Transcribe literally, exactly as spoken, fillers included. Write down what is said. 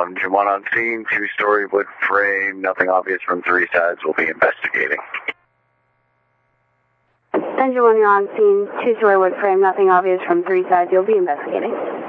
one. Engine one on scene, two-story wood frame, nothing obvious from three sides. We'll be investigating. Engine one, you're on scene, two-story wood frame, nothing obvious from three sides. You'll be investigating.